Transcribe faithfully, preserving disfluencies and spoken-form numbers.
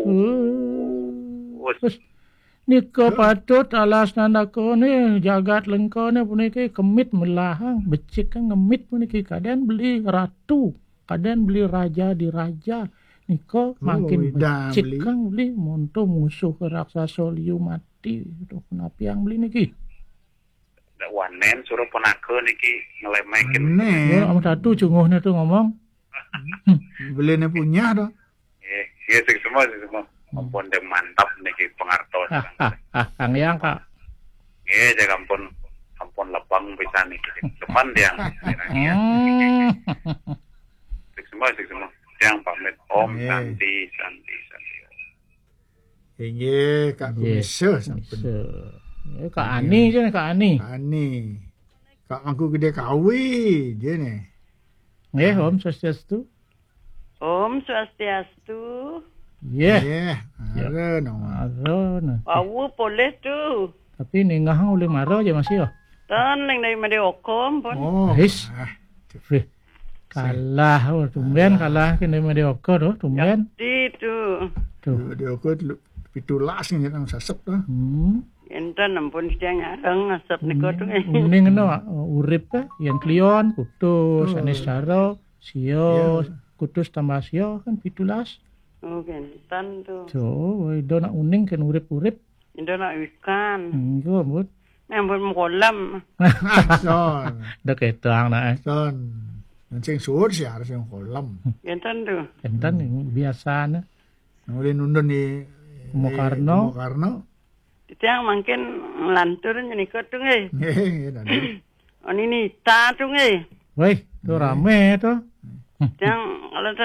Uh, Wes Nika patut alas nandako ni jagat lengko ni puniki kemit melahang becik kan ngemit puniki kaden beli ratu kaden beli raja di raja niko makin ida becik beli. kan beli monto musuh ke raksasa liu mati itu kenapa yang beli niki dak wanen suruh penakeun iki ngelemekin. Ane, ya am satu cunguhnya tuh ngomong beli ni punya dah. Eh, iya sing semua sing semua. Ampun deng mantap niki pengartos. ah ah ah ang yang kak Eh, jadi ampun ampun lebang bisa niki. Cuman dia ya. hmm. Sing semua sing semua. Yang pamit Om Eh. Santi Santi Santi. Iya, kak Iya. bisa sampai. So, eh, Kak Ani je ni, Kak Ani. Ani, kak mangku gede kawi je ni. Eh, Om Swastiastu. Om Swastiastu. Yeah. Yeah, ada no. Maro na. Awu boleh tu. Tapi ni ngahang boleh maro je masih oh. Tan leng dari made okom pun. Oh, His. ah, Free. Kalah, oh, tumben kalah kena made okor tu, tumben. Di tu. Tu. dia aku pitulas ni nang sasep tu. Hmm. Enten ampun dia ngarang asap niko tu. Uning no urip ka yang klion kutus Oh. anis caro sio Ya. kutus tambah sio kan pitulas. Oh enten tu. So, do nak uning kan urip-urip. Itu nak ikan. Hmm, go mut. Ampun kolam. Son, Dah ketang nak eh. son. Nanti suur siar sing kolam. Enten tu. Kentan ni biasa na. Nuli nundun di Mokarno. Mokarno. Dia makin melantur niko tu ngai. Eh, dan Oni ni ta tu ngai. Wei, tu rame tu. Yang kalau